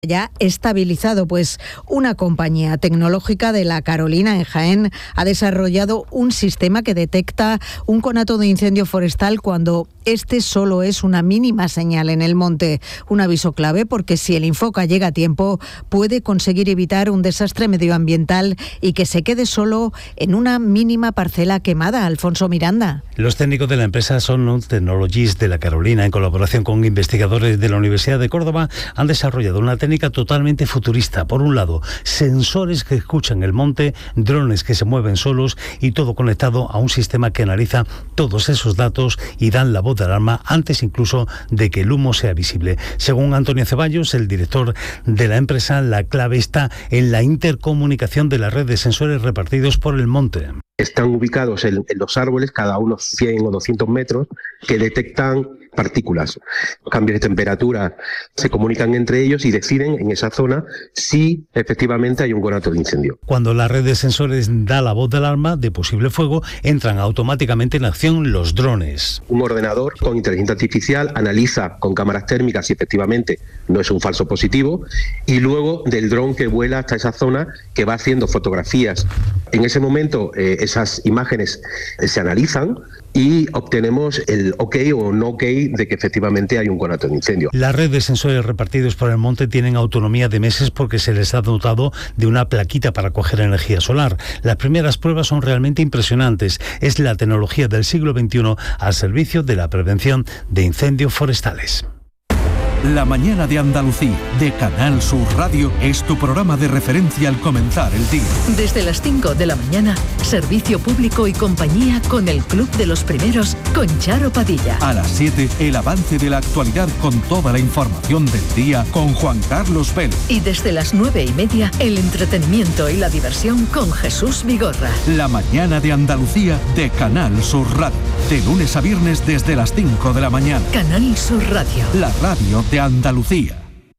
Ya estabilizado, pues una compañía tecnológica de La Carolina en Jaén ha desarrollado un sistema que detecta un conato de incendio forestal cuando este solo es una mínima señal en el monte. Un aviso clave porque si el Infoca llega a tiempo puede conseguir evitar un desastre medioambiental y que se quede solo en una mínima parcela quemada. Alfonso Miranda. Los técnicos de la empresa Sound Technologies de La Carolina, en colaboración con investigadores de la Universidad de Córdoba, han desarrollado una técnica totalmente futurista. Por un lado, sensores que escuchan el monte, drones que se mueven solos y todo conectado a un sistema que analiza todos esos datos y dan la voz de alarma antes incluso de que el humo sea visible. Según Antonio Ceballos, el director de la empresa, la clave está en la intercomunicación de la red de sensores repartidos por el monte. Están ubicados en los árboles, cada unos 100 o 200 metros, que detectan partículas. Cambios de temperatura se comunican entre ellos y deciden en esa zona si efectivamente hay un conato de incendio. Cuando la red de sensores da la voz de alarma de posible fuego, entran automáticamente en acción los drones. Un ordenador con inteligencia artificial analiza con cámaras térmicas si efectivamente no es un falso positivo y luego del dron que vuela hasta esa zona que va haciendo fotografías. En ese momento esas imágenes se analizan y obtenemos el ok o no ok de que efectivamente hay un conato de incendio. La red de sensores repartidos por el monte tienen autonomía de meses porque se les ha dotado de una plaquita para coger energía solar. Las primeras pruebas son realmente impresionantes. Es la tecnología del siglo XXI al servicio de la prevención de incendios forestales. La mañana de Andalucía, de Canal Sur Radio, es tu programa de referencia al comenzar el día. Desde las 5 de la mañana, servicio público y compañía con el Club de los Primeros, con Charo Padilla. A las 7, el avance de la actualidad con toda la información del día con Juan Carlos Vélez. Y desde las 9:30, el entretenimiento y la diversión con Jesús Vigorra. La mañana de Andalucía, de Canal Sur Radio. De lunes a viernes desde las 5 de la mañana. Canal Sur Radio. La radio de Andalucía.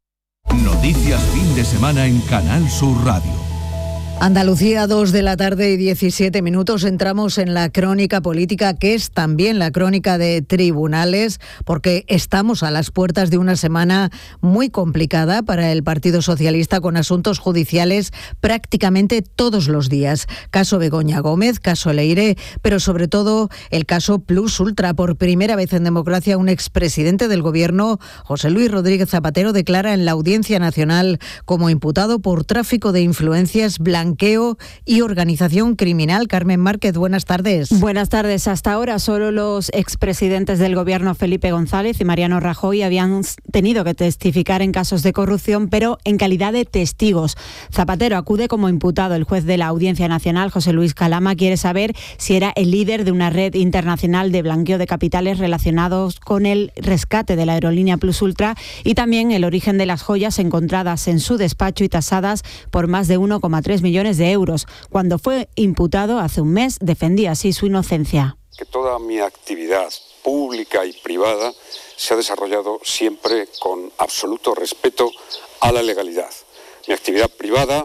Noticias fin de semana en Canal Sur Radio. Andalucía, 2 de la tarde y 17 minutos. Entramos en la crónica política, que es también la crónica de tribunales, porque estamos a las puertas de una semana muy complicada para el Partido Socialista, con asuntos judiciales prácticamente todos los días. Caso Begoña Gómez, caso Leire, pero sobre todo el caso Plus Ultra. Por primera vez en democracia, un expresidente del Gobierno, José Luis Rodríguez Zapatero, declara en la Audiencia Nacional como imputado por tráfico de influencias, blanqueo y organización criminal. Carmen Márquez, buenas tardes. Buenas tardes. Hasta ahora solo los expresidentes del Gobierno, Felipe González y Mariano Rajoy, habían tenido que testificar en casos de corrupción, pero en calidad de testigos. Zapatero acude como imputado. El juez de la Audiencia Nacional, José Luis Calama, quiere saber si era el líder de una red internacional de blanqueo de capitales relacionados con el rescate de la aerolínea Plus Ultra y también el origen de las joyas encontradas en su despacho y tasadas por más de 1,3 millones de euros. Cuando fue imputado hace un mes, defendía así su inocencia. Que toda mi actividad pública y privada se ha desarrollado siempre con absoluto respeto a la legalidad. Mi actividad privada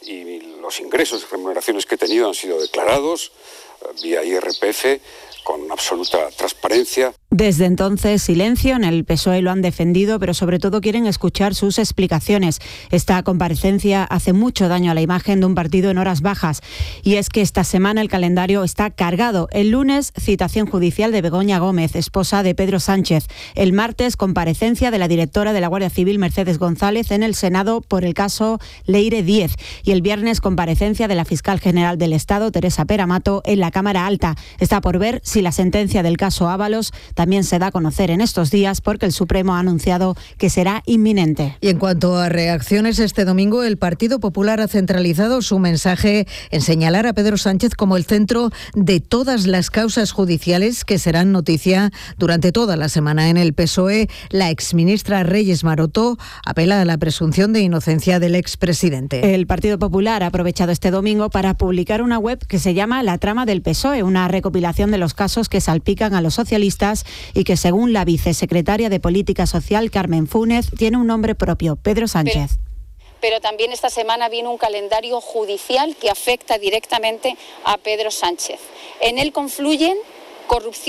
y los ingresos y remuneraciones que he tenido han sido declarados vía IRPF con absoluta transparencia. Desde entonces, silencio. En el PSOE lo han defendido, pero sobre todo quieren escuchar sus explicaciones. Esta comparecencia hace mucho daño a la imagen de un partido en horas bajas. Y es que esta semana el calendario está cargado. El lunes, citación judicial de Begoña Gómez, esposa de Pedro Sánchez. El martes, comparecencia de la directora de la Guardia Civil, Mercedes González, en el Senado por el caso Leire 10. Y el viernes, comparecencia de la fiscal general del Estado, Teresa Peramato, en la Cámara Alta. Está por ver si la sentencia del caso Ábalos también se da a conocer en estos días, porque el Supremo ha anunciado que será inminente. Y en cuanto a reacciones, este domingo el Partido Popular ha centralizado su mensaje en señalar a Pedro Sánchez como el centro de todas las causas judiciales que serán noticia durante toda la semana. En el PSOE, la exministra Reyes Maroto apela a la presunción de inocencia del expresidente. El Partido Popular ha aprovechado este domingo para publicar una web que se llama La Trama del PSOE, una recopilación de los casos que salpican a los socialistas y que, según la vicesecretaria de Política Social, Carmen Fúnez, tiene un nombre propio: Pedro Sánchez. Pero también esta semana viene un calendario judicial que afecta directamente a Pedro Sánchez. En él confluyen corrupción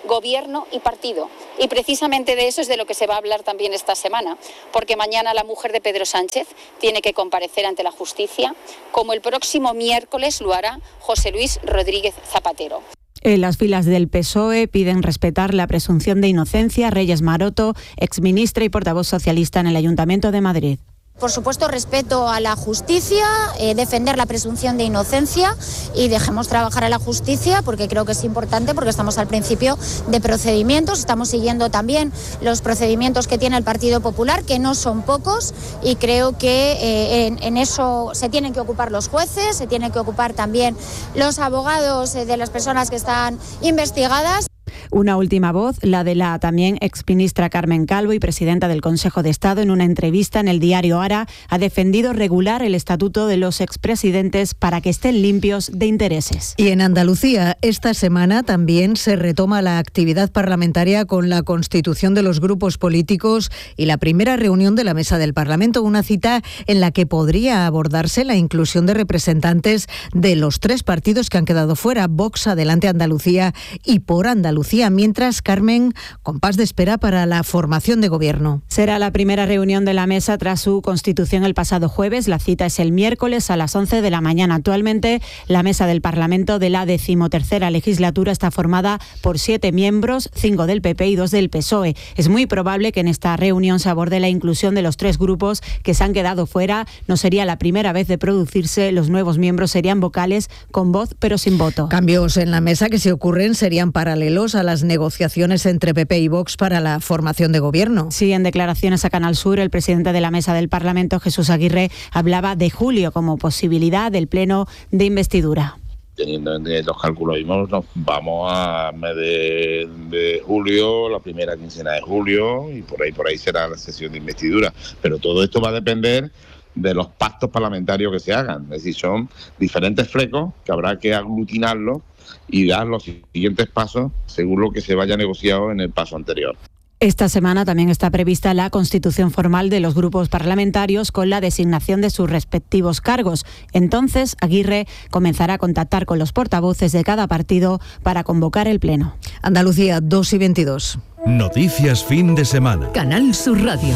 gobierno y partido. Y precisamente de eso es de lo que se va a hablar también esta semana, porque mañana la mujer de Pedro Sánchez tiene que comparecer ante la justicia, como el próximo miércoles lo hará José Luis Rodríguez Zapatero. En las filas del PSOE piden respetar la presunción de inocencia. Reyes Maroto, exministra y portavoz socialista en el Ayuntamiento de Madrid. Por supuesto, respeto a la justicia, defender la presunción de inocencia y dejemos trabajar a la justicia porque creo que es importante, porque estamos al principio de procedimientos, estamos siguiendo también los procedimientos que tiene el Partido Popular, que no son pocos, y creo que en eso se tienen que ocupar los jueces, se tienen que ocupar también los abogados de las personas que están investigadas. Una última voz, la de la también exministra Carmen Calvo y presidenta del Consejo de Estado. En una entrevista en el diario Ara, ha defendido regular el estatuto de los expresidentes para que estén limpios de intereses. Y en Andalucía, esta semana también se retoma la actividad parlamentaria con la constitución de los grupos políticos y la primera reunión de la Mesa del Parlamento, una cita en la que podría abordarse la inclusión de representantes de los 3 partidos que han quedado fuera, Vox, Adelante Andalucía y Por Andalucía. Mientras, Carmen, compás de espera para la formación de gobierno. Será la primera reunión de la mesa tras su constitución el pasado jueves. La cita es el miércoles a las 11 de la mañana. Actualmente, la mesa del Parlamento de la 13ª legislatura está formada por 7 miembros, 5 del PP y 2 del PSOE. Es muy probable que en esta reunión se aborde la inclusión de los 3 grupos que se han quedado fuera. No sería la primera vez de producirse. Los nuevos miembros serían vocales con voz pero sin voto. Cambios en la mesa que, si ocurren, serían paralelos a las negociaciones entre PP y Vox para la formación de gobierno. Sí, en declaraciones a Canal Sur, el presidente de la mesa del Parlamento, Jesús Aguirre, hablaba de julio como posibilidad del pleno de investidura. Teniendo en los cálculos mismos, nos vamos a mes de julio, la primera quincena de julio, y por ahí será la sesión de investidura. Pero todo esto va a depender de los pactos parlamentarios que se hagan. Es decir, son diferentes flecos que habrá que aglutinarlos y dar los siguientes pasos según lo que se vaya negociado en el paso anterior. Esta semana también está prevista la constitución formal de los grupos parlamentarios con la designación de sus respectivos cargos. Entonces, Aguirre comenzará a contactar con los portavoces de cada partido para convocar el pleno. Andalucía, 2:22. Noticias fin de semana. Canal Sur Radio.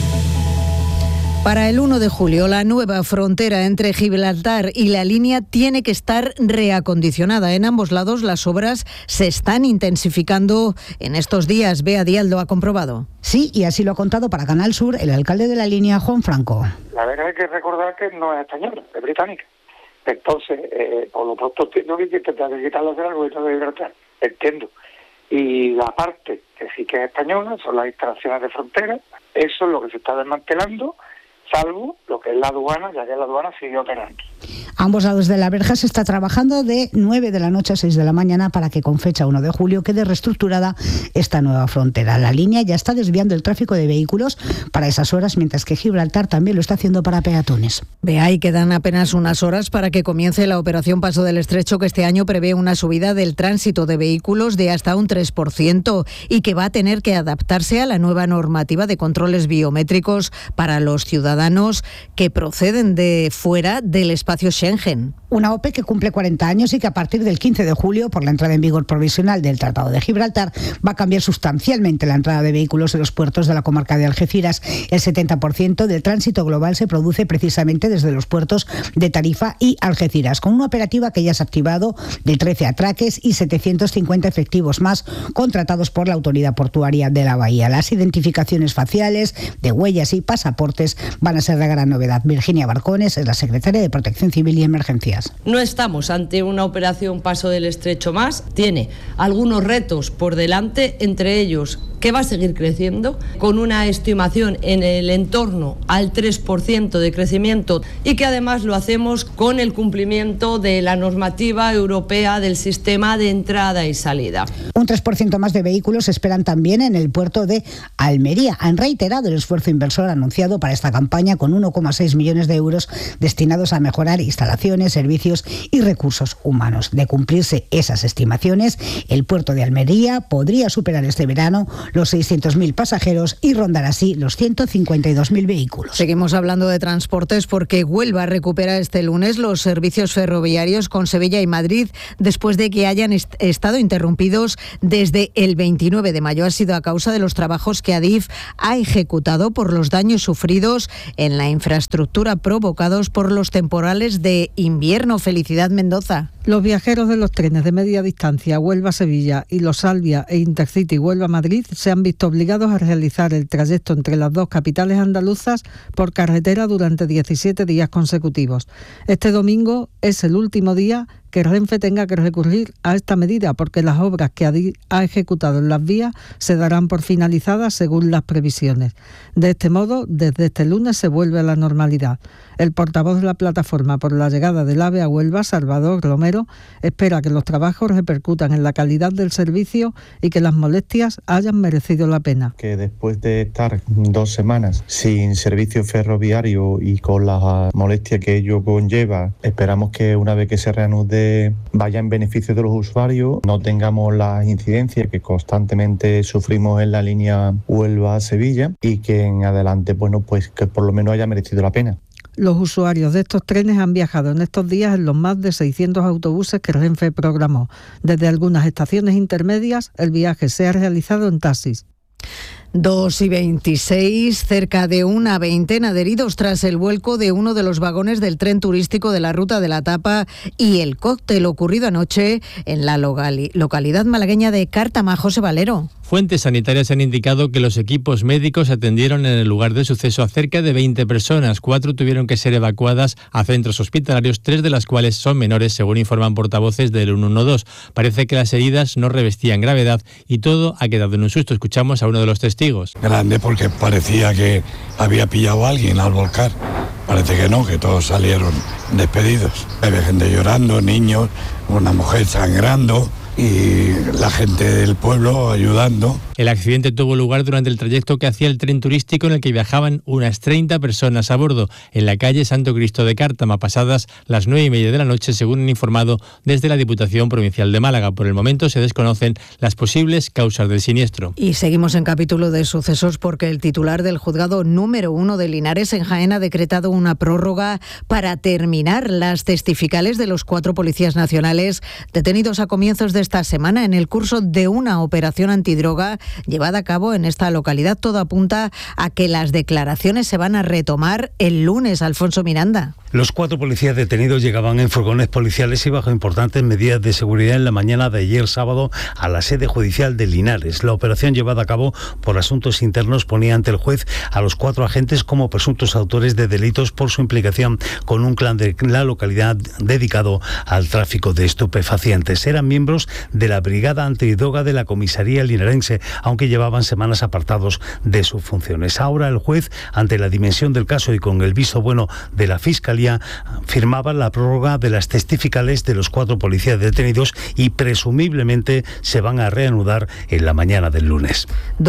Para el 1 de julio, la nueva frontera entre Gibraltar y la línea tiene que estar reacondicionada. En ambos lados las obras se están intensificando en estos días. Bea Díaz lo ha comprobado. Sí, y así lo ha contado para Canal Sur el alcalde de la línea, Juan Franco. La verdad hay que recordar que no es española, es británica. Entonces, por lo pronto no hay que intentar quitarlo de algo de Gibraltar, entiendo. Y la parte que sí que es española son las instalaciones de frontera. Eso es lo que se está desmantelando, salvo lo que es la aduana, ya que la aduana sigue operando. A ambos lados de la verja se está trabajando de 9 de la noche a 6 de la mañana para que con fecha 1 de julio quede reestructurada esta nueva frontera. La línea ya está desviando el tráfico de vehículos para esas horas, mientras que Gibraltar también lo está haciendo para peatones. Bea, y quedan apenas unas horas para que comience la operación Paso del Estrecho, que este año prevé una subida del tránsito de vehículos de hasta un 3% y que va a tener que adaptarse a la nueva normativa de controles biométricos para los ciudadanos que proceden de fuera del espacio Schengen. Una OPE que cumple 40 años y que a partir del 15 de julio, por la entrada en vigor provisional del Tratado de Gibraltar, va a cambiar sustancialmente la entrada de vehículos en los puertos de la comarca de Algeciras. El 70% del tránsito global se produce precisamente desde los puertos de Tarifa y Algeciras, con una operativa que ya se ha activado de 13 atraques y 750 efectivos más contratados por la Autoridad Portuaria de la Bahía. Las identificaciones faciales, de huellas y pasaportes van a ser la gran novedad. Virginia Barcones es la secretaria de Protección Civil y Emergencias. No estamos ante una operación Paso del Estrecho más. Tiene algunos retos por delante, entre ellos que va a seguir creciendo, con una estimación en el entorno al 3% de crecimiento, y que además lo hacemos con el cumplimiento de la normativa europea del sistema de entrada y salida. Un 3% más de vehículos se esperan también en el puerto de Almería. Han reiterado el esfuerzo inversor anunciado para esta campaña, con 1,6 millones de euros destinados a mejorar instalaciones, servicios y recursos humanos. De cumplirse esas estimaciones, el puerto de Almería podría superar este verano los 600.000 pasajeros y rondar así los 152.000 vehículos. Seguimos hablando de transportes porque Huelva recupera este lunes los servicios ferroviarios con Sevilla y Madrid después de que hayan estado interrumpidos desde el 29 de mayo. Ha sido a causa de los trabajos que Adif ha ejecutado por los daños sufridos en la infraestructura provocados por los temporales de invierno. Felicidad Mendoza. Los viajeros de los trenes de media distancia Huelva-Sevilla y los Albia e Intercity Huelva-Madrid se han visto obligados a realizar el trayecto entre las dos capitales andaluzas por carretera durante 17 días consecutivos. Este domingo es el último día que Renfe tenga que recurrir a esta medida porque las obras que Adif ha ejecutado en las vías se darán por finalizadas según las previsiones. De este modo, desde este lunes se vuelve a la normalidad. El portavoz de la plataforma por la llegada del AVE a Huelva, Salvador Romero, espera que los trabajos repercutan en la calidad del servicio y que las molestias hayan merecido la pena. Que después de estar 2 semanas sin servicio ferroviario y con la molestia que ello conlleva, esperamos que una vez que se reanude vaya en beneficio de los usuarios, no tengamos las incidencias que constantemente sufrimos en la línea Huelva-Sevilla y que en adelante, bueno, pues que por lo menos haya merecido la pena. Los usuarios de estos trenes han viajado en estos días en los más de 600 autobuses que Renfe programó. Desde algunas estaciones intermedias, el viaje se ha realizado en taxis. 2:26, cerca de una veintena de heridos tras el vuelco de uno de los vagones del tren turístico de la Ruta de la Tapa y el cóctel ocurrido anoche en la localidad malagueña de Cártama. José Valero. Fuentes sanitarias han indicado que los equipos médicos atendieron en el lugar del suceso a cerca de 20 personas. 4 tuvieron que ser evacuadas a centros hospitalarios, 3 de las cuales son menores, según informan portavoces del 112. Parece que las heridas no revestían gravedad y todo ha quedado en un susto. Escuchamos a uno de los testigos. Grande porque parecía que había pillado a alguien al volcar. Parece que no, que todos salieron despedidos. Había gente llorando, niños, una mujer sangrando y la gente del pueblo ayudando. El accidente tuvo lugar durante el trayecto que hacía el tren turístico en el que viajaban unas 30 personas a bordo en la calle Santo Cristo de Cártama, pasadas las 9:30 de la noche, según han informado desde la Diputación Provincial de Málaga. Por el momento se desconocen las posibles causas del siniestro. Y seguimos en capítulo de sucesos porque el titular del juzgado número 1 de Linares en Jaén ha decretado una prórroga para terminar las testificales de los 4 policías nacionales detenidos a comienzos de esta semana en el curso de una operación antidroga llevada a cabo en esta localidad. Todo apunta a que las declaraciones se van a retomar el lunes. Alfonso Miranda. Los 4 policías detenidos llegaban en furgones policiales y bajo importantes medidas de seguridad en la mañana de ayer sábado a la sede judicial de Linares. La operación llevada a cabo por asuntos internos ponía ante el juez a los 4 agentes como presuntos autores de delitos por su implicación con un clan de la localidad dedicado al tráfico de estupefacientes. Eran miembros de la Brigada Antidroga de la Comisaría Linarense, aunque llevaban semanas apartados de sus funciones. Ahora el juez, ante la dimensión del caso y con el visto bueno de la Fiscalía, firmaba la prórroga de las testificales de los 4 policías detenidos y presumiblemente se van a reanudar en la mañana del lunes.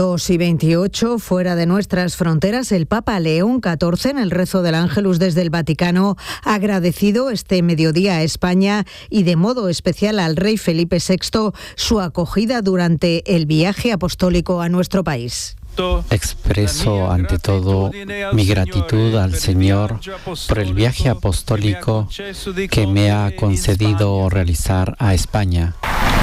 2:28, fuera de nuestras fronteras, el Papa León XIV en el rezo del Ángelus desde el Vaticano ha agradecido este mediodía a España y de modo especial al rey Felipe VI su acogida durante el viaje apostólico a nuestro país. Expreso ante todo mi gratitud al Señor por el viaje apostólico que me ha concedido realizar a España.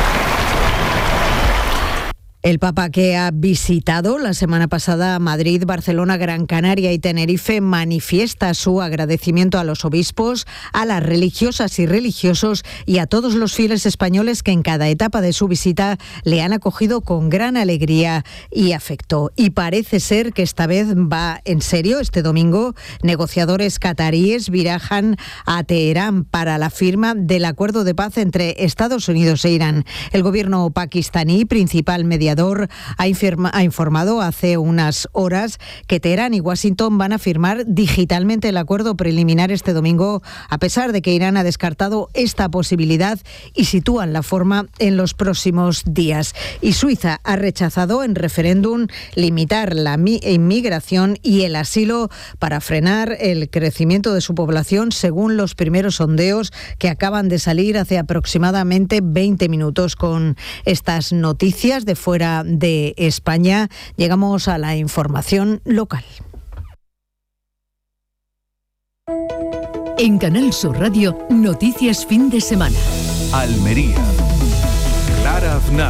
El Papa, que ha visitado la semana pasada Madrid, Barcelona, Gran Canaria y Tenerife, manifiesta su agradecimiento a los obispos, a las religiosas y religiosos y a todos los fieles españoles que en cada etapa de su visita le han acogido con gran alegría y afecto. Y parece ser que esta vez va en serio. Este domingo, negociadores cataríes viajan a Teherán para la firma del acuerdo de paz entre Estados Unidos e Irán. El gobierno pakistaní, principal mediador, ha informado hace unas horas que Teherán y Washington van a firmar digitalmente el acuerdo preliminar este domingo, a pesar de que Irán ha descartado esta posibilidad y sitúan la forma en los próximos días. Y Suiza ha rechazado en referéndum limitar la inmigración y el asilo para frenar el crecimiento de su población, según los primeros sondeos que acaban de salir hace aproximadamente 20 minutos. Con estas noticias de fuera fuera de España. Llegamos a la información local. En Canal Sur Radio, noticias fin de semana. Almería. Clara Aznar.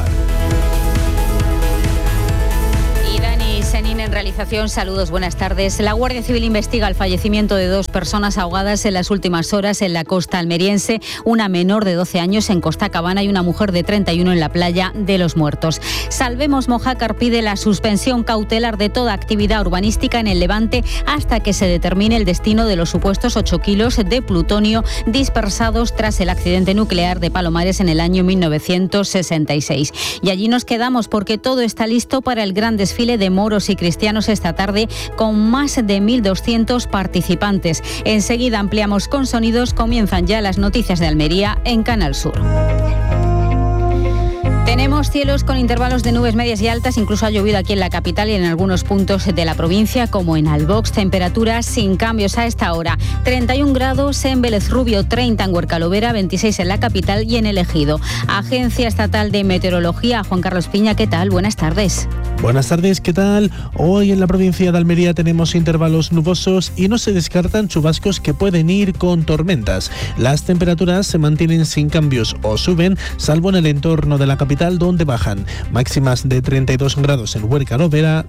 Senin en realización, saludos, buenas tardes. La Guardia Civil investiga el fallecimiento de 2 personas ahogadas en las últimas horas en la costa almeriense, una menor de 12 años en Costa Cabana y una mujer de 31 en la playa de Los Muertos. Salvemos Mojácar pide la suspensión cautelar de toda actividad urbanística en el Levante hasta que se determine el destino de los supuestos 8 kilos de plutonio dispersados tras el accidente nuclear de Palomares en el año 1966. Y allí nos quedamos porque todo está listo para el gran desfile de moros y cristianos esta tarde con más de 1.200 participantes. Enseguida ampliamos con sonidos, comienzan ya las noticias de Almería en Canal Sur. Tenemos cielos con intervalos de nubes medias y altas, incluso ha llovido aquí en la capital y en algunos puntos de la provincia, como en Albox. Temperaturas sin cambios a esta hora. 31 grados en Vélez Rubio, 30 en Huerca-Lovera, 26 en la capital y en El Ejido. Agencia Estatal de Meteorología, Juan Carlos Piña, ¿qué tal? Buenas tardes. Buenas tardes, ¿qué tal? Hoy en la provincia de Almería tenemos intervalos nubosos y no se descartan chubascos que pueden ir con tormentas. Las temperaturas se mantienen sin cambios o suben, salvo en el entorno de la capital, donde bajan. Máximas de 32 grados en Huerca-Lovera,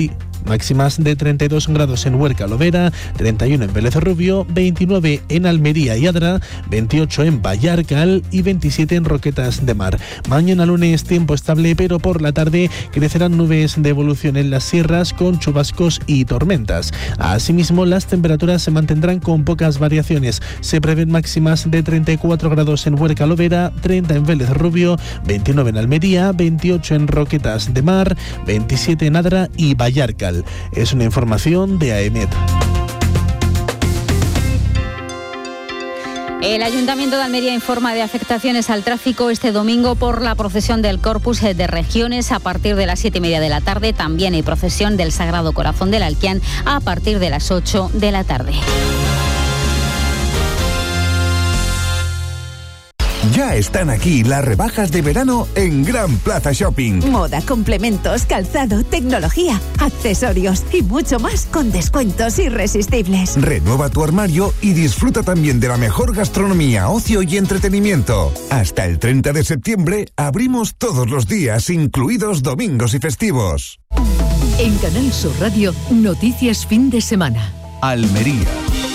31 en Vélez Rubio, 29 en Almería y Adra, 28 en Vallarcal y 27 en Roquetas de Mar. Mañana lunes tiempo estable, pero por la tarde crecerán nubes de evolución en las sierras con chubascos y tormentas. Asimismo, las temperaturas se mantendrán con pocas variaciones. Se prevén máximas de 34 grados en Huerca-Lovera, 30 en Vélez Rubio, 29 en Almería, 28 en Roquetas de Mar, 27 en Adra y Vallarcal. Es una información de AEMET. El Ayuntamiento de Almería informa de afectaciones al tráfico este domingo por la procesión del Corpus de Regiones a partir de las 7:30 de la tarde. También hay procesión del Sagrado Corazón del Alquián a partir de las 8 de la tarde. Ya están aquí las rebajas de verano en Gran Plaza Shopping. Moda, complementos, calzado, tecnología, accesorios y mucho más con descuentos irresistibles. Renueva tu armario y disfruta también de la mejor gastronomía, ocio y entretenimiento. Hasta el 30 de septiembre abrimos todos los días, incluidos domingos y festivos. En Canal Sur Radio, noticias fin de semana. Almería.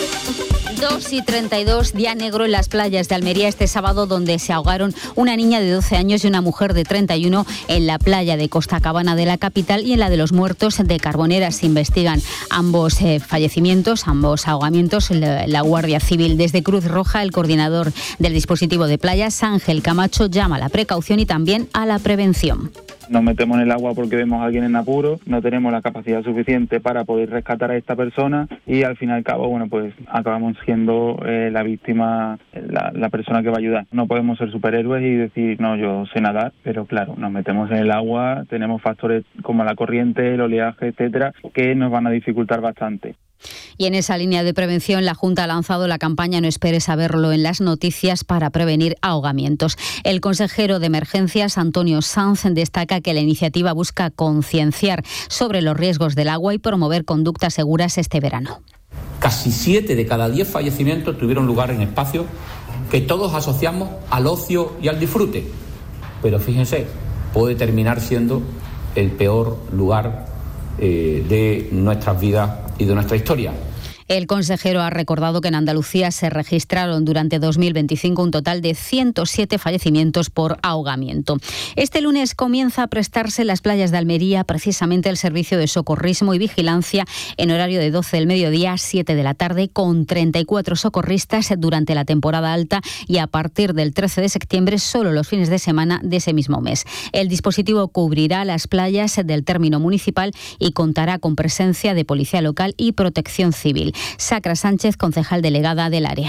2:32, día negro en las playas de Almería este sábado, donde se ahogaron una niña de 12 años y una mujer de 31 en la playa de Costa Cabana de la capital y en la de Los Muertos de Carboneras. Se investigan ambos fallecimientos, ambos ahogamientos. La Guardia Civil. Desde Cruz Roja, el coordinador del dispositivo de playas, Ángel Camacho, llama a la precaución y también a la prevención. Nos metemos en el agua porque vemos a alguien en apuro, no tenemos la capacidad suficiente para poder rescatar a esta persona y al fin y al cabo, bueno, pues acabamos siendo la víctima, la persona que va a ayudar. No podemos ser superhéroes y decir, no, yo sé nadar, pero claro, nos metemos en el agua, tenemos factores como la corriente, el oleaje, etcétera, que nos van a dificultar bastante. Y en esa línea de prevención, la Junta ha lanzado la campaña No esperes a verlo en las noticias para prevenir ahogamientos. El consejero de Emergencias, Antonio Sanz, destaca que la iniciativa busca concienciar sobre los riesgos del agua y promover conductas seguras este verano. Casi 7 de cada 10 fallecimientos tuvieron lugar en espacios que todos asociamos al ocio y al disfrute. Pero fíjense, puede terminar siendo el peor lugar de nuestras vidas y de nuestra historia. El consejero ha recordado que en Andalucía se registraron durante 2025 un total de 107 fallecimientos por ahogamiento. Este lunes comienza a prestarse en las playas de Almería precisamente el servicio de socorrismo y vigilancia en horario de 12 del mediodía a 7 de la tarde, con 34 socorristas durante la temporada alta y a partir del 13 de septiembre solo los fines de semana de ese mismo mes. El dispositivo cubrirá las playas del término municipal y contará con presencia de policía local y protección civil. Sacra Sánchez, concejal delegada del área.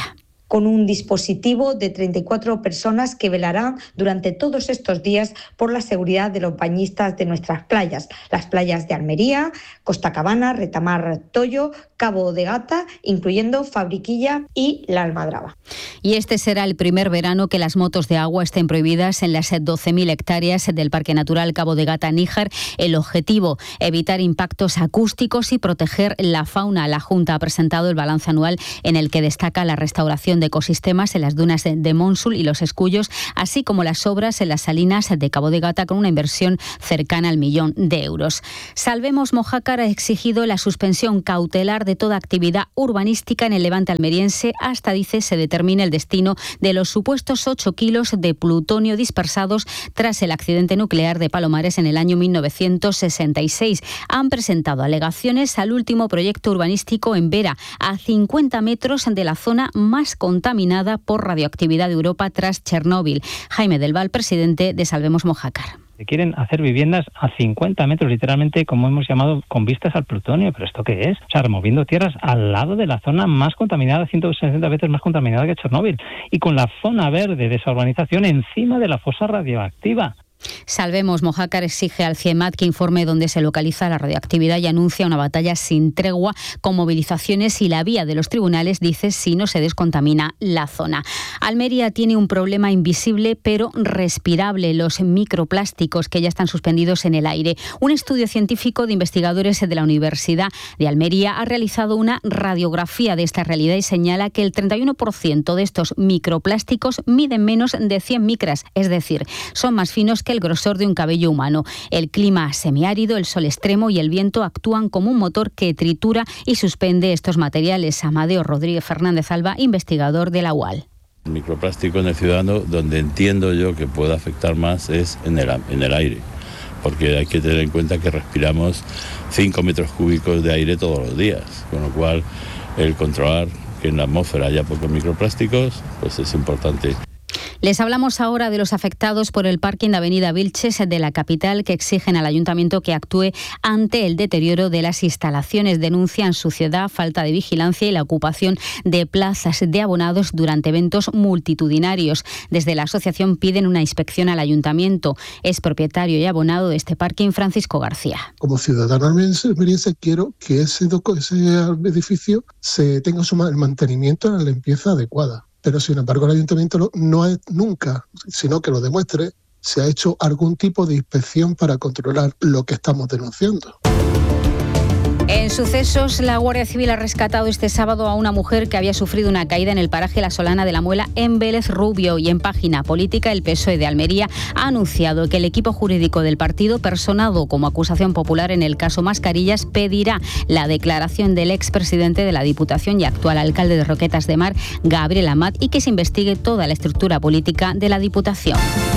con un dispositivo de 34 personas que velarán durante todos estos días por la seguridad de los bañistas de nuestras playas, las playas de Almería, Costa Cabana, Retamar, Toyo, Cabo de Gata, incluyendo Fabriquilla y La Almadraba. Y este será el primer verano que las motos de agua estén prohibidas en las 12.000 hectáreas del Parque Natural Cabo de Gata-Níjar. El objetivo, evitar impactos acústicos y proteger la fauna. La Junta ha presentado el balance anual en el que destaca la restauración de ecosistemas en las dunas de Monsul y los Escullos, así como las obras en las salinas de Cabo de Gata con una inversión cercana al 1 millón de euros. Salvemos Mojácar ha exigido la suspensión cautelar de toda actividad urbanística en el levante almeriense hasta, dice, se determine el destino de los supuestos 8 kilos de plutonio dispersados tras el accidente nuclear de Palomares en el año 1966. Han presentado alegaciones al último proyecto urbanístico en Vera, a 50 metros de la zona más contaminada por radioactividad de Europa tras Chernóbil. Jaime del Val, presidente de Salvemos Mojácar. Quieren hacer viviendas a 50 metros, literalmente, como hemos llamado, con vistas al plutonio. ¿Pero esto qué es? O sea, removiendo tierras al lado de la zona más contaminada, 160 veces más contaminada que Chernóbil, y con la zona verde de esa urbanización encima de la fosa radioactiva. Salvemos Mojácar exige al CIEMAT que informe dónde se localiza la radioactividad y anuncia una batalla sin tregua con movilizaciones y la vía de los tribunales, dice, si no se descontamina la zona. Almería tiene un problema invisible pero respirable, los microplásticos que ya están suspendidos en el aire. Un estudio científico de investigadores de la Universidad de Almería ha realizado una radiografía de esta realidad y señala que el 31% de estos microplásticos miden menos de 100 micras, es decir, son más finos que el grosor de un cabello humano. El clima semiárido, el sol extremo y el viento actúan como un motor que tritura y suspende estos materiales. Amadeo Rodríguez Fernández Alba, investigador de la UAL. El microplástico en el ciudadano, donde entiendo yo que puede afectar más, es en el aire, porque hay que tener en cuenta que respiramos 5 metros cúbicos de aire todos los días, con lo cual el controlar que en la atmósfera haya pocos microplásticos pues es importante. Les hablamos ahora de los afectados por el parking de Avenida Vilches de la capital, que exigen al ayuntamiento que actúe ante el deterioro de las instalaciones. Denuncian suciedad, falta de vigilancia y la ocupación de plazas de abonados durante eventos multitudinarios. Desde la asociación piden una inspección al ayuntamiento. Es propietario y abonado de este parking Francisco García. Como ciudadano almeriense quiero que ese edificio se tenga el mantenimiento y la limpieza adecuada. Pero, sin embargo, el ayuntamiento no es nunca, sino que lo demuestre, se ha hecho algún tipo de inspección para controlar lo que estamos denunciando. En sucesos, la Guardia Civil ha rescatado este sábado a una mujer que había sufrido una caída en el paraje La Solana de la Muela en Vélez Rubio. Y en página política, el PSOE de Almería ha anunciado que el equipo jurídico del partido, personado como acusación popular en el caso Mascarillas, pedirá la declaración del expresidente de la Diputación y actual alcalde de Roquetas de Mar, Gabriel Amat, y que se investigue toda la estructura política de la Diputación.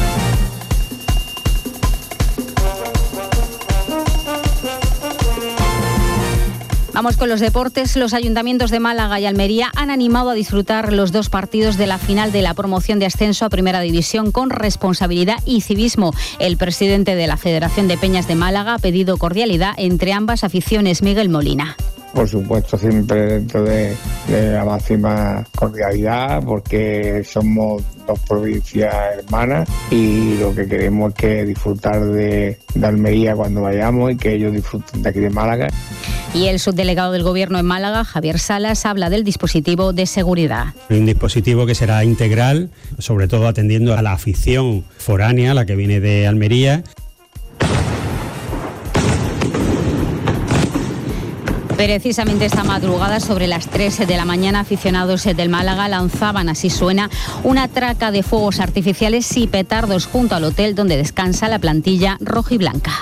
Vamos con los deportes. Los ayuntamientos de Málaga y Almería han animado a disfrutar los dos partidos de la final de la promoción de ascenso a Primera División con responsabilidad y civismo. El presidente de la Federación de Peñas de Málaga ha pedido cordialidad entre ambas aficiones. Miguel Molina. Por supuesto, siempre dentro de la máxima cordialidad, porque somos dos provincias hermanas y lo que queremos es que disfrutar de Almería cuando vayamos y que ellos disfruten de aquí de Málaga. Y el subdelegado del Gobierno en Málaga, Javier Salas, habla del dispositivo de seguridad. Un dispositivo que será integral, sobre todo atendiendo a la afición foránea, la que viene de Almería. Precisamente esta madrugada, sobre las 3 de la mañana, aficionados del Málaga lanzaban, así suena, una traca de fuegos artificiales y petardos junto al hotel donde descansa la plantilla rojiblanca.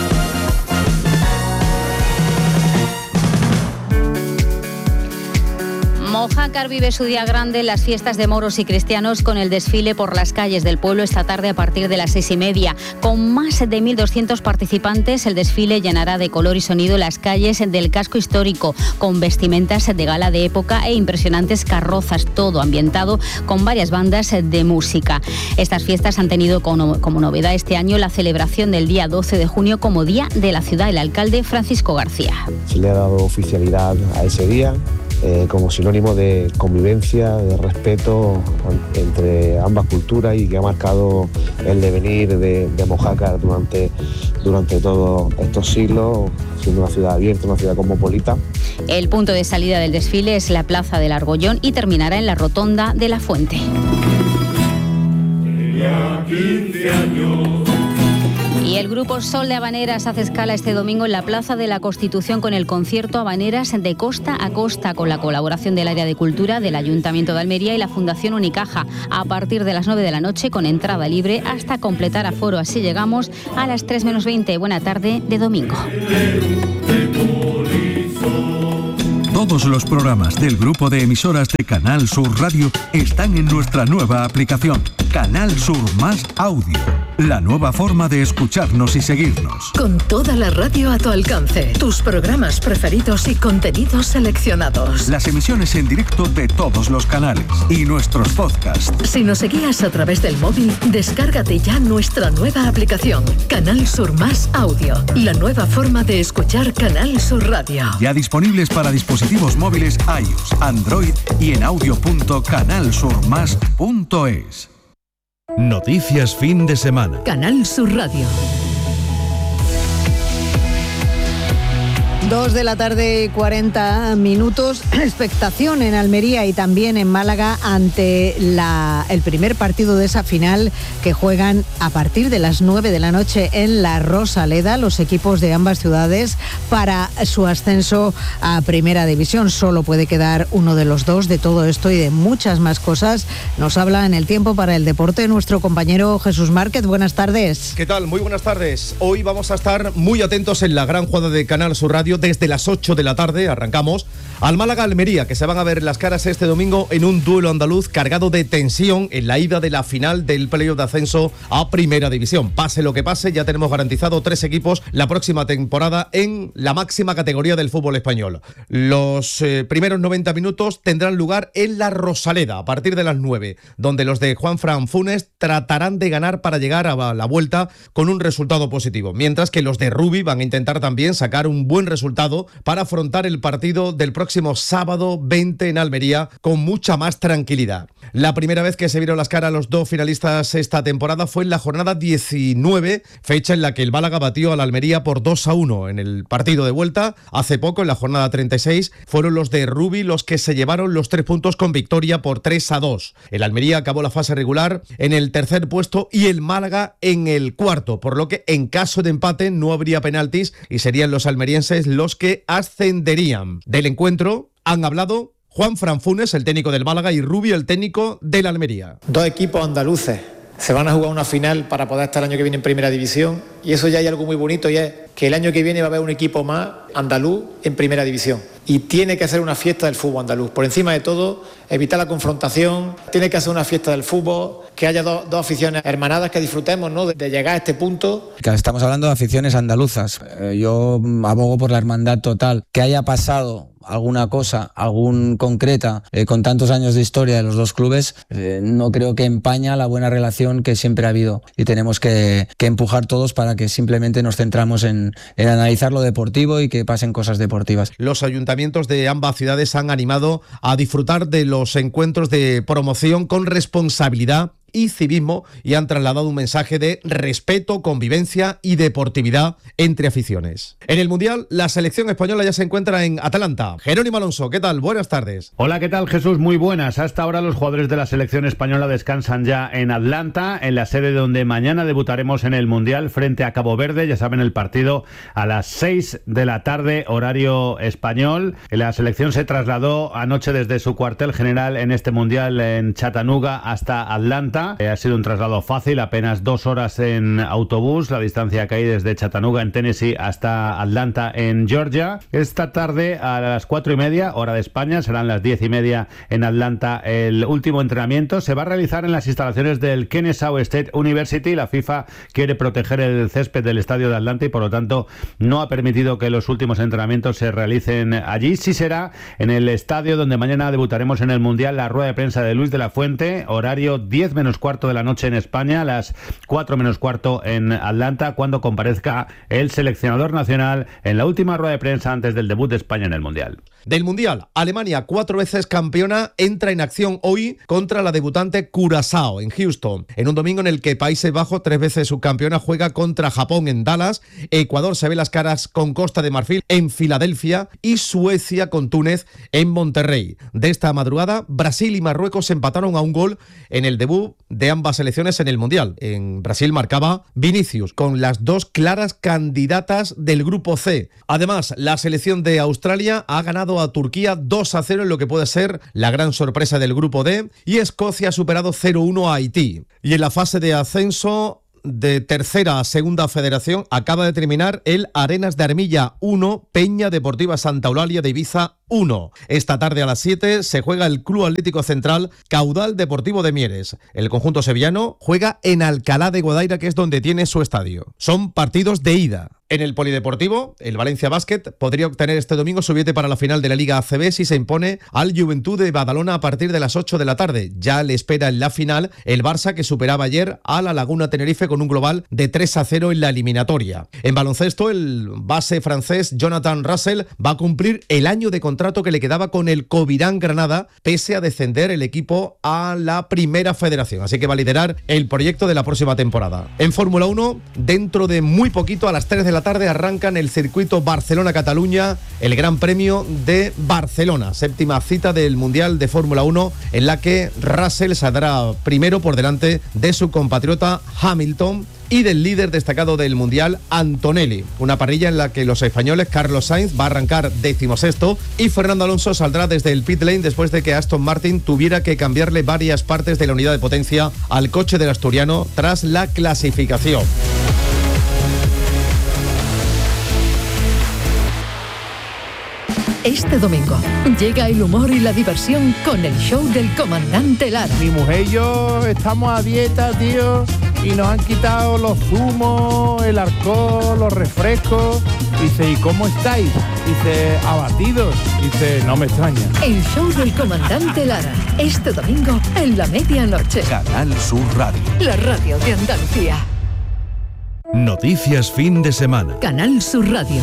Mojácar vive su día grande en las fiestas de moros y cristianos con el desfile por las calles del pueblo esta tarde a partir de las 6:30. Con más de 1.200 participantes, el desfile llenará de color y sonido las calles del casco histórico, con vestimentas de gala de época e impresionantes carrozas, todo ambientado con varias bandas de música. Estas fiestas han tenido como novedad este año la celebración del día 12 de junio como Día de la Ciudad. El alcalde Francisco García. Se le ha dado oficialidad a ese día como sinónimo de convivencia, de respeto entre ambas culturas y que ha marcado el devenir de Mojácar durante todos estos siglos, siendo una ciudad abierta, una ciudad cosmopolita. El punto de salida del desfile es la Plaza del Argollón y terminará en la Rotonda de la Fuente. 15 años. Y el grupo Sol de Habaneras hace escala este domingo en la Plaza de la Constitución con el concierto Habaneras de Costa a Costa, con la colaboración del Área de Cultura, del Ayuntamiento de Almería y la Fundación Unicaja, a partir de las 9 de la noche con entrada libre hasta completar aforo. Así llegamos a las 3 menos 20. Buena tarde de domingo. Todos los programas del grupo de emisoras de Canal Sur Radio están en nuestra nueva aplicación, Canal Sur Más Audio. La nueva forma de escucharnos y seguirnos. Con toda la radio a tu alcance, tus programas preferidos y contenidos seleccionados. Las emisiones en directo de todos los canales y nuestros podcasts. Si nos seguías a través del móvil, descárgate ya nuestra nueva aplicación, Canal Sur Más Audio. La nueva forma de escuchar Canal Sur Radio. Ya disponibles para dispositivos móviles iOS, Android y en audio.canalsurmas.es. Noticias fin de semana. Canal Sur Radio. 2 de la tarde y 40 minutos. Expectación en Almería y también en Málaga ante el primer partido de esa final que juegan a partir de las 9 de la noche en la Rosaleda los equipos de ambas ciudades para su ascenso a Primera División. Solo puede quedar uno de los dos. De todo esto y de muchas más cosas nos habla en el Tiempo para el Deporte nuestro compañero Jesús Márquez. Buenas tardes. ¿Qué tal? Muy buenas tardes. Hoy vamos a estar muy atentos en la gran jugada de Canal Sur Radio. Desde las 8 de la tarde arrancamos al Málaga-Almería, que se van a ver las caras este domingo en un duelo andaluz cargado de tensión en la ida de la final del playoff de ascenso a Primera División. Pase lo que pase, ya tenemos garantizado 3 equipos la próxima temporada en la máxima categoría del fútbol español. Los primeros 90 minutos tendrán lugar en la Rosaleda a partir de las 9, donde los de Juanfran Funes tratarán de ganar para llegar a la vuelta con un resultado positivo, mientras que los de Rubi van a intentar también sacar un buen resultado para afrontar el partido del próximo sábado 20 en Almería con mucha más tranquilidad. La primera vez que se vieron las caras los dos finalistas esta temporada fue en la jornada 19, fecha en la que el Málaga batió al Almería por 2-1 en el partido de vuelta. Hace poco, en la jornada 36, fueron los de Rubi los que se llevaron los 3 puntos con victoria por 3-2. El Almería acabó la fase regular en el tercer puesto y el Málaga en el cuarto, por lo que en caso de empate no habría penaltis y serían los almerienses los que ascenderían. Del encuentro han hablado Juanfran Funes, el técnico del Málaga, y Rubi, el técnico del Almería. Dos equipos andaluces se van a jugar una final para poder estar el año que viene en Primera División, y eso ya hay algo muy bonito, y es que el año que viene va a haber un equipo más andaluz en Primera División. Y tiene que ser una fiesta del fútbol andaluz. Por encima de todo, evitar la confrontación, tiene que ser una fiesta del fútbol, que haya dos aficiones hermanadas, que disfrutemos, ¿no?, de llegar a este punto. Estamos hablando de aficiones andaluzas. Yo abogo por la hermandad total. Que haya pasado alguna cosa, algún concreta, con tantos años de historia de los dos clubes, no creo que empaña la buena relación que siempre ha habido. Y tenemos que empujar todos para que simplemente nos centramos en analizar lo deportivo y que pasen cosas deportivas. Los ayuntamientos de ambas ciudades han animado a disfrutar de los encuentros de promoción con responsabilidad y civismo y han trasladado un mensaje de respeto, convivencia y deportividad entre aficiones. En el Mundial, la selección española ya se encuentra en Atalanta. Jerónimo Alonso, ¿qué tal? Buenas tardes. Hola, ¿qué tal, Jesús? Muy buenas. Hasta ahora los jugadores de la selección española descansan ya en Atlanta, en la sede donde mañana debutaremos en el Mundial frente a Cabo Verde. Ya saben, el partido a las 6 de la tarde, horario español. La selección se trasladó anoche desde su cuartel general en este Mundial en Chattanooga hasta Atlanta. Ha sido un traslado fácil, apenas 2 horas en autobús, la distancia que hay desde Chattanooga en Tennessee hasta Atlanta en Georgia. Esta tarde a las 4:30, hora de España, serán las 10:30 en Atlanta. El último entrenamiento se va a realizar en las instalaciones del Kennesaw State University. La FIFA quiere proteger el césped del estadio de Atlanta y por lo tanto no ha permitido que los últimos entrenamientos se realicen allí. Sí será en el estadio donde mañana debutaremos en el Mundial, la rueda de prensa de Luis de la Fuente, horario 10 menos cuarto de la noche en España, a las 4 menos cuarto en Atlanta, cuando comparezca el seleccionador nacional en la última rueda de prensa antes del debut de España en el Mundial. Del Mundial, Alemania, 4 veces campeona, entra en acción hoy contra la debutante Curazao en Houston, en un domingo en el que Países Bajos, 3 veces subcampeona, juega contra Japón en Dallas, Ecuador se ve las caras con Costa de Marfil en Filadelfia y Suecia con Túnez en Monterrey. De esta madrugada, Brasil y Marruecos empataron a un gol en el debut de ambas selecciones en el Mundial. En Brasil marcaba Vinicius, con las dos claras candidatas del grupo C. Además, la selección de Australia ha ganado a Turquía 2-0 en lo que puede ser la gran sorpresa del grupo D, y Escocia ha superado 0-1 a Haití. Y en la fase de ascenso de tercera a segunda federación acaba de terminar el Arenas de Armilla 1, Peña Deportiva Santa Eulalia de Ibiza 1. Esta tarde a las 7 se juega el Club Atlético Central Caudal Deportivo de Mieres. El conjunto sevillano juega en Alcalá de Guadaira, que es donde tiene su estadio. Son partidos de ida. En el polideportivo, el Valencia Basket podría obtener este domingo su billete para la final de la Liga ACB si se impone al Juventud de Badalona a partir de las 8 de la tarde. Ya le espera en la final el Barça, que superaba ayer a la Laguna Tenerife con un global de 3-0 en la eliminatoria. En baloncesto, el base francés Jonathan Russell va a cumplir el año de contrato que le quedaba con el Covirán Granada, pese a descender el equipo a la primera federación. Así que va a liderar el proyecto de la próxima temporada. En Fórmula 1, dentro de muy poquito, a las 3 de la tarde, arrancan el circuito Barcelona-Cataluña, el Gran Premio de Barcelona, séptima cita del Mundial de Fórmula 1, en la que Russell saldrá primero por delante de su compatriota Hamilton y del líder destacado del Mundial, Antonelli. Una parrilla en la que los españoles, Carlos Sainz va a arrancar 16º y Fernando Alonso saldrá desde el pit lane después de que Aston Martin tuviera que cambiarle varias partes de la unidad de potencia al coche del asturiano tras la clasificación. Este domingo llega el humor y la diversión con el show del comandante Lara. Mi mujer y yo estamos a dieta, tío, y nos han quitado los zumos, el alcohol, los refrescos. Dice, ¿y cómo estáis? Dice, abatidos. Dice, no me extraña. El show del comandante Lara, este domingo en la medianoche. Canal Sur Radio. La radio de Andalucía. Noticias fin de semana. Canal Sur Radio.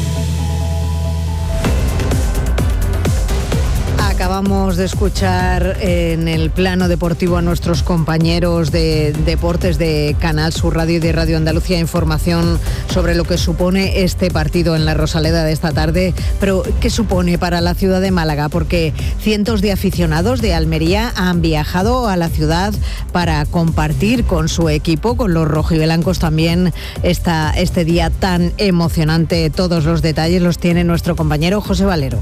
Acabamos de escuchar en el plano deportivo a nuestros compañeros de deportes de Canal Sur Radio y de Radio Andalucía, información sobre lo que supone este partido en la Rosaleda de esta tarde. Pero, ¿qué supone para la ciudad de Málaga? Porque cientos de aficionados de Almería han viajado a la ciudad para compartir con su equipo, con los rojiblancos también, este día tan emocionante. Todos los detalles los tiene nuestro compañero José Valero.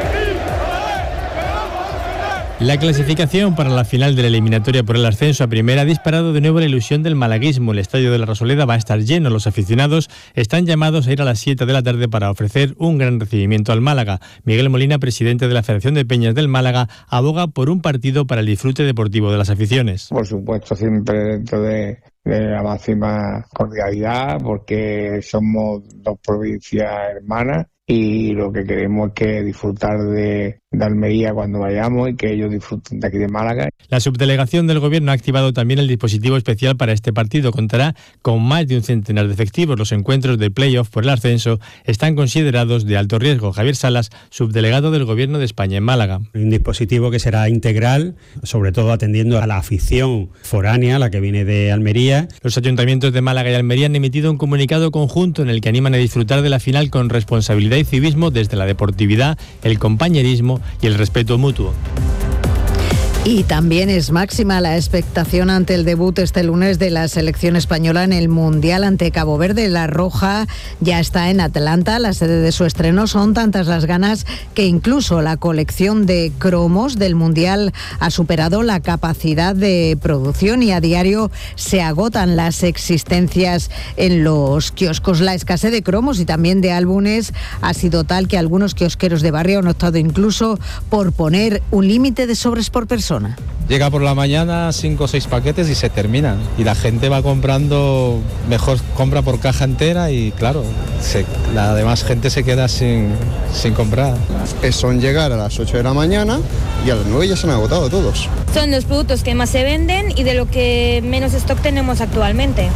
La clasificación para la final de la eliminatoria por el ascenso a primera ha disparado de nuevo la ilusión del malaguismo. El estadio de la Rosaleda va a estar lleno. Los aficionados están llamados a ir a las 7 de la tarde para ofrecer un gran recibimiento al Málaga. Miguel Molina, presidente de la Federación de Peñas del Málaga, aboga por un partido para el disfrute deportivo de las aficiones. Por supuesto, siempre dentro de la máxima cordialidad, porque somos dos provincias hermanas y lo que queremos es que disfrutar de Almería cuando vayamos y que ellos disfruten de aquí de Málaga. La subdelegación del Gobierno ha activado también el dispositivo especial para este partido. Contará con más de un centenar de efectivos. Los encuentros de playoff por el ascenso están considerados de alto riesgo. Javier Salas, subdelegado del Gobierno de España en Málaga. Un dispositivo que será integral, sobre todo atendiendo a la afición foránea, la que viene de Almería. Los ayuntamientos de Málaga y Almería han emitido un comunicado conjunto en el que animan a disfrutar de la final con responsabilidad y civismo desde la deportividad, el compañerismo y el respeto mutuo. Y también es máxima la expectación ante el debut este lunes de la selección española en el Mundial ante Cabo Verde. La Roja ya está en Atlanta, la sede de su estreno. Son tantas las ganas que incluso la colección de cromos del Mundial ha superado la capacidad de producción y a diario se agotan las existencias en los kioscos. La escasez de cromos y también de álbumes ha sido tal que algunos kiosqueros de barrio han optado incluso por poner un límite de sobres por persona. Llega por la mañana 5 o 6 paquetes y se terminan. Y la gente va comprando, mejor compra por caja entera y claro, la demás gente se queda sin comprar. Son llegar a las 8 de la mañana y a las 9 ya se han agotado todos. Son los productos que más se venden y de lo que menos stock tenemos actualmente.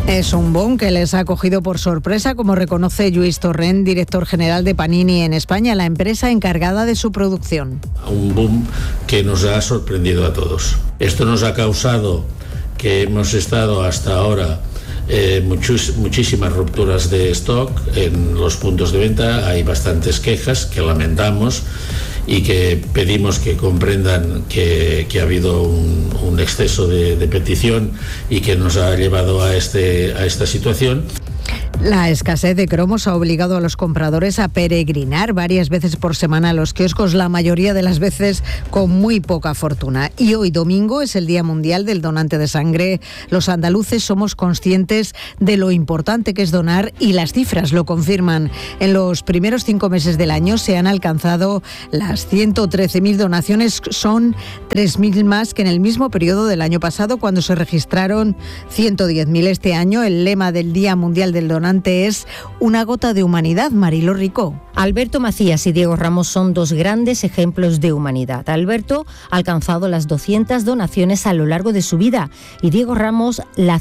Es un boom que les ha cogido por sorpresa, como reconoce Lluís Torrent, director general de Panini en España, la empresa encargada de su producción. Un boom que nos ha sorprendido a todos. Esto nos ha causado que hemos estado hasta ahora muchísimas rupturas de stock en los puntos de venta. Hay bastantes quejas que lamentamos y que pedimos que comprendan que ha habido un exceso de petición y que nos ha llevado a esta situación. La escasez de cromos ha obligado a los compradores a peregrinar varias veces por semana a los kioscos, la mayoría de las veces con muy poca fortuna. Y hoy domingo es el Día Mundial del Donante de Sangre. Los andaluces somos conscientes de lo importante que es donar y las cifras lo confirman. En los primeros 5 meses del año se han alcanzado las 113.000 donaciones, son 3.000 más que en el mismo periodo del año pasado, cuando se registraron 110.000. Este año el lema del Día Mundial del Donante es una gota de humanidad. Mariló Rico. Alberto Macías y Diego Ramos son dos grandes ejemplos de humanidad. Alberto ha alcanzado las 200 donaciones a lo largo de su vida y Diego Ramos las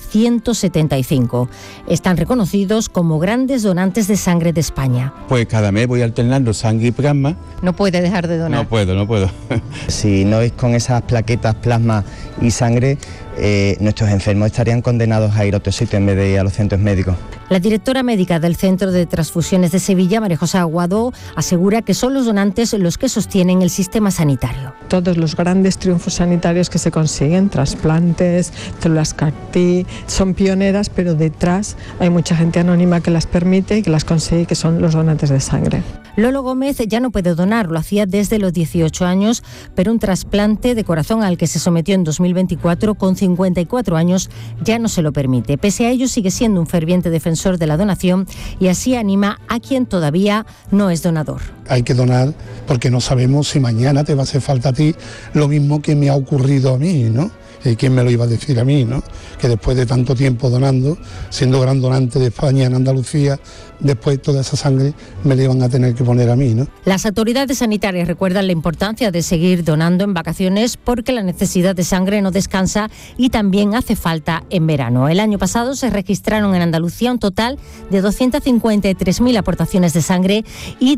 175. Están reconocidos como grandes donantes de sangre de España. Pues cada mes voy alternando sangre y plasma. No puede dejar de donar. No puedo. Si no es con esas plaquetas, plasma y sangre, nuestros enfermos estarían condenados a ir a otro sitio en vez de ir a los centros médicos. La directora médica del Centro de Transfusiones de Sevilla, María José Aguado, asegura que son los donantes los que sostienen el sistema sanitario. Todos los grandes triunfos sanitarios que se consiguen, trasplantes, células CAR-T, son pioneras, pero detrás hay mucha gente anónima que las permite y que las consigue, que son los donantes de sangre. Lolo Gómez ya no puede donar, lo hacía desde los 18 años, pero un trasplante de corazón al que se sometió en 2024 con 54 años ya no se lo permite. Pese a ello, sigue siendo un ferviente defensor de la donación y así anima a quien todavía no es donador. Hay que donar porque no sabemos si mañana te va a hacer falta a ti lo mismo que me ha ocurrido a mí, ¿no? ¿Quién me lo iba a decir a mí, no? Que después de tanto tiempo donando, siendo gran donante de España en Andalucía, después toda esa sangre me la iban a tener que poner a mí, ¿no? Las autoridades sanitarias recuerdan la importancia de seguir donando en vacaciones porque la necesidad de sangre no descansa y también hace falta en verano. El año pasado se registraron en Andalucía un total de 253.000 aportaciones de sangre y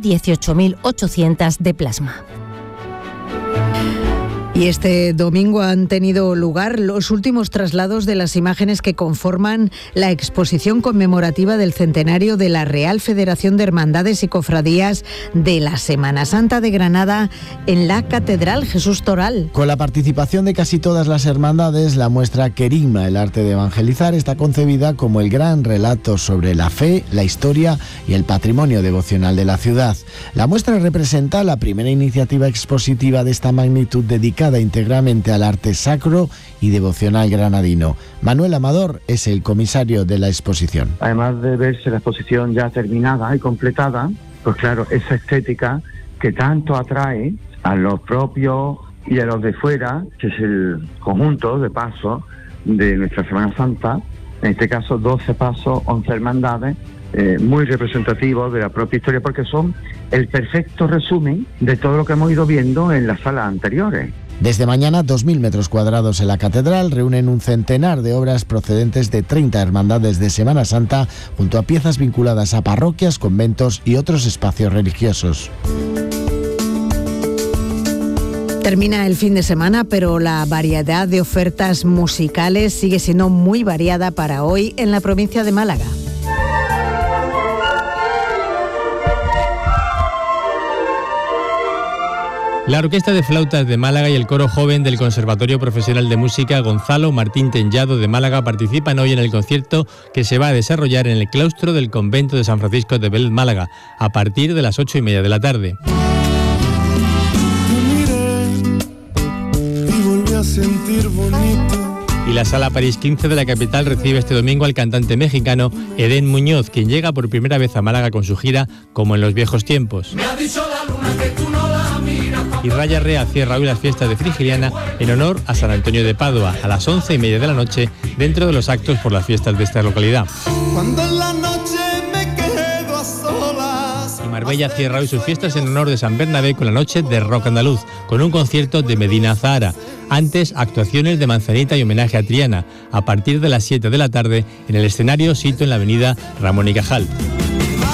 18.800 de plasma. Y este domingo han tenido lugar los últimos traslados de las imágenes que conforman la exposición conmemorativa del centenario de la Real Federación de Hermandades y Cofradías de la Semana Santa de Granada en la Catedral. Jesús Toral. Con la participación de casi todas las hermandades, la muestra Querigma, el arte de evangelizar, está concebida como el gran relato sobre la fe, la historia y el patrimonio devocional de la ciudad. La muestra representa la primera iniciativa expositiva de esta magnitud dedicada íntegramente al arte sacro y devocional granadino. Manuel Amador es el comisario de la exposición. Además de verse la exposición ya terminada y completada, pues claro, esa estética que tanto atrae a los propios y a los de fuera, que es el conjunto de pasos de nuestra Semana Santa, en este caso 12 pasos, 11 hermandades, muy representativos de la propia historia, porque son el perfecto resumen de todo lo que hemos ido viendo en las salas anteriores. Desde mañana, 2.000 metros cuadrados en la catedral reúnen un centenar de obras procedentes de 30 hermandades de Semana Santa, junto a piezas vinculadas a parroquias, conventos y otros espacios religiosos. Termina el fin de semana, pero la variedad de ofertas musicales sigue siendo muy variada para hoy en la provincia de Málaga. La Orquesta de Flautas de Málaga y el Coro Joven del Conservatorio Profesional de Música Gonzalo Martín Tellado de Málaga participan hoy en el concierto que se va a desarrollar en el claustro del convento de San Francisco de Belén, Málaga, a partir de las 8:30 de la tarde. Y la Sala París 15 de la capital recibe este domingo al cantante mexicano Edén Muñoz, quien llega por primera vez a Málaga con su gira Como en los viejos tiempos. Y Raya Rea cierra hoy las fiestas de Frigiliana en honor a San Antonio de Padua a las 11:30 de la noche, dentro de los actos por las fiestas de esta localidad. Cuando en la noche me quedo a solas. Y Marbella cierra hoy sus fiestas en honor de San Bernabé con la noche de rock andaluz, con un concierto de Medina Zahara. Antes, actuaciones de Manzanita y homenaje a Triana, a partir de las 7 de la tarde en el escenario Sito en la avenida Ramón y Cajal.